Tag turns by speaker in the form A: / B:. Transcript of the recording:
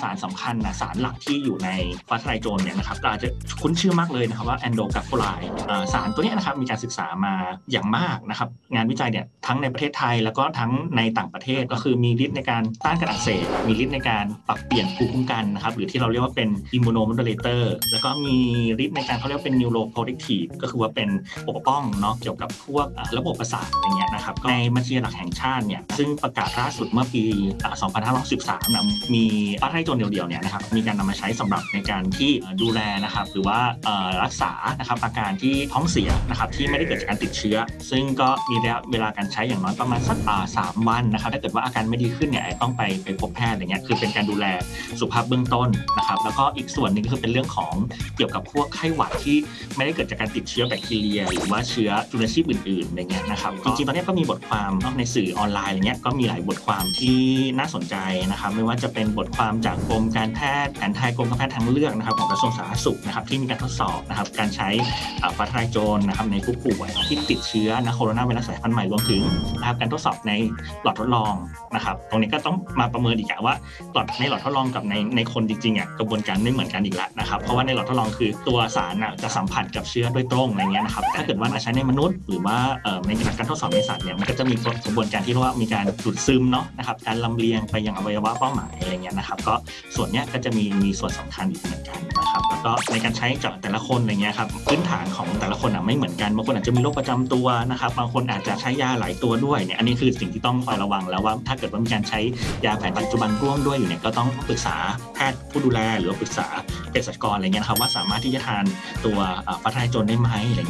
A: สารสำคัญนะสารหลักที่อยู่ในฟ้าทะลายโจรเนี่ยนะครับก็อาจจะคุ้นชื่อมากเลยนะครับว่าแอนโดกราโฟไลด์สารตัวนี้นะครับมีการศึกษามาอย่างมากนะครับงานวิจัยเนี่ยทั้งในประเทศไทยแล้วก็ทั้งในต่างประเทศก็คือมีฤทธิ์ในการต้านการอักเสบมีฤทธิ์ในการปรับเปลี่ยนภูมิคุ้มกันนะครับหรือที่เราเรียกว่าเป็น immunomodulator แล้วก็มีฤทธิ์ในการเขาเรียกว่าเป็น neuroprotective ก็คือว่าเป็นปกป้องเนาะเกี่ยวกับพวกระบบประสาทอย่างเงี้ยนะครับในบัญชีหลักแห่งชาติเนี่ยซึ่งประกาศล่าสุดเมื่อปี2513นะมีฟ้าทะลายโจรเดียวๆเนี่ยนะครับมีการนำมาใช้สำหรับในการที่ดูแลนะครับหรือว่ารักษานะครับอาการที่ท้องเสียนะครับที่ไม่ได้เกิดจากการติดเชื้อซึ่งก็มีระยะเวลาการใช้อย่างน้อยประมาณสัก3 วันนะครับถ้าเกิดว่าอาการไม่ดีขึ้นเนี่ยต้องไปพบแพทย์อะไรเงี้ยคือเป็นการดูแลสุขภาพเบื้องต้นนะครับแล้วก็อีกส่วนหนึ่งก็คือเป็นเรื่องของเกี่ยวกับพวกไข้หวัดที่ไม่ได้เกิดจากการติดเชื้อแบคทีเรียหรือว่าเชื้อจุลชีพอื่นๆอะไรเงี้ยนะครับจริงๆตอนนี้ก็มีบทความในสื่อออนไลน์อะไรเงี้ยก็มีหลายบทความที่น่าสนใจนะครับไม่ว่าจะเป็นบทความจากกรมการแพทย์แผนไทยกรมการแพทย์ทางเลือกนะครับของกระทรวงสาธารณสุขนะครับที่มีการทดสอบนะครับการใช้ฟ้าทะลายโจรนะครับในผู้ป่วยที่ติดเชื้อโคโรนาไวรัสสายพันธุ์ใหม่รวมถึงนะครับการทดสอบในหลอดทดลองนะครับตรงนี้ก็ต้องมาประเมินอีกว่าในหลอดทดลองกับในคนจริงๆกระบวนการไม่เหมือนกันอีกแล้วนะครับเพราะว่าในหลอดทดลองคือตัวสารจะสัมผัสกับเชื้อโดยตรงอะไรเงี้ยนะครับถ้าเกิดว่ามาใช้ในมนุษย์หรือว่าในการทดสอบในสัตว์เนี่ยมันก็จะมีกระบวนการที่เรียกว่ามีการดูดซึมเนาะนะครับการลำเลียงไปยังอวัยวะเป้าหมายอะไรเงี้ยนะครับก็ส่วนเนี้ยก็จะมีส่วนสำคัญอีกเหมือนกันนะครับแล้วก็ในการใช้จากแต่ละคนอะไรเงี้ยครับพื้นฐานของแต่ละคนไม่เหมือนกันบางคนอาจจะมีโรคประจำตัวนะครับบางคนอาจจะใช้ยาหลายตัวด้วยเนี่ยอันนี้คือสิ่งที่ต้องคอยระวังแล้วว่าถ้าเกิดว่ามีการใช้ยาแผนปัจจุบันร่วมด้วยอยู่เนี่ยก็ต้องปรึกษาแพทย์ผู้ดูแลหรือว่าปรึกษาเภสัชกรอะไรเงี้ยนะครับว่าสามารถที่จะทานตัวฟ้าทะลายโจรได้ไหมอะไร